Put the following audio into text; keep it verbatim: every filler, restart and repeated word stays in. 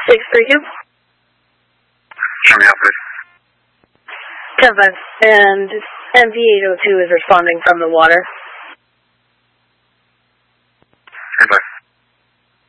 six three two. Show me out, please. ten five. And M V eight oh two is responding from the water.